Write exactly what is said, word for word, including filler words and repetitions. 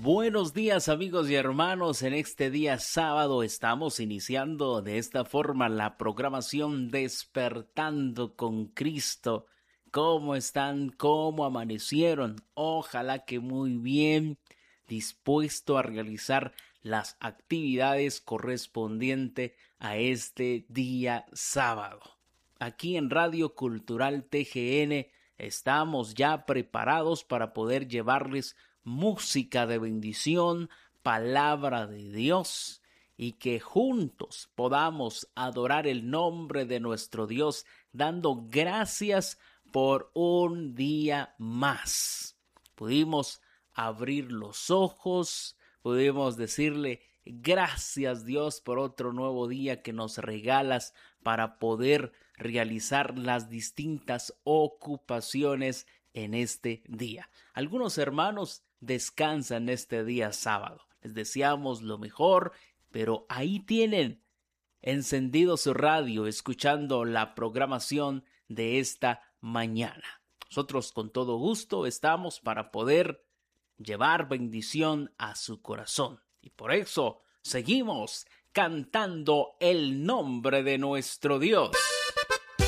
Buenos días amigos y hermanos, en este día sábado estamos iniciando de esta forma la programación Despertando con Cristo. ¿Cómo están? ¿Cómo amanecieron? Ojalá que muy bien, dispuesto a realizar las actividades correspondientes a este día sábado. Aquí en Radio Cultural T G N estamos ya preparados para poder llevarles música de bendición, palabra de Dios, y que juntos podamos adorar el nombre de nuestro Dios, dando gracias por un día más. Pudimos abrir los ojos, pudimos decirle gracias Dios por otro nuevo día que nos regalas para poder realizar las distintas ocupaciones en este día. Algunos hermanos descansan este día sábado. Les deseamos lo mejor, pero ahí tienen encendido su radio, escuchando la programación de esta mañana. Nosotros con todo gusto estamos para poder llevar bendición a su corazón. Y por eso seguimos cantando el nombre de nuestro Dios.